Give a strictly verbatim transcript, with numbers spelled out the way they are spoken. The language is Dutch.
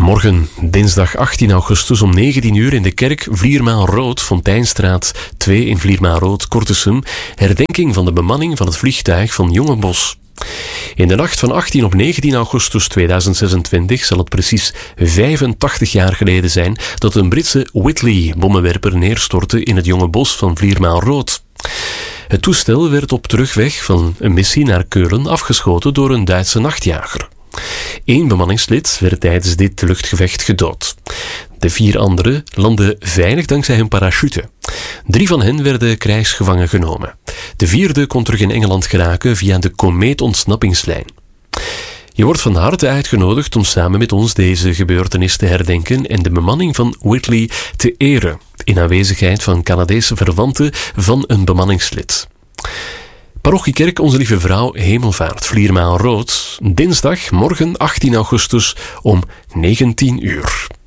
Morgen, dinsdag achttien augustus om negentien uur in de kerk Vliermaal-Rood, Fonteinstraat twee in Vliermaal-Rood, Kortesum, herdenking van de bemanning van het vliegtuig van Jongebos. In de nacht van achttien op negentien augustus tweeduizend zesentwintig zal het precies vijfentachtig jaar geleden zijn dat een Britse Whitley-bommenwerper neerstortte in het Jongebos van Vliermaal-Rood. Het toestel werd op terugweg van een missie naar Keulen afgeschoten door een Duitse nachtjager. Eén bemanningslid werd tijdens dit luchtgevecht gedood. De vier anderen landden veilig dankzij hun parachute. Drie van hen werden krijgsgevangen genomen. De vierde kon terug in Engeland geraken via de Komeet-ontsnappingslijn. Je wordt van harte uitgenodigd om samen met ons deze gebeurtenis te herdenken en de bemanning van Whitley te eren, in aanwezigheid van Canadese verwanten van een bemanningslid. Parochiekerk Onze Lieve Vrouw Hemelvaart, Vliermaal-Rood, dinsdag, morgen achttien augustus om negentien uur.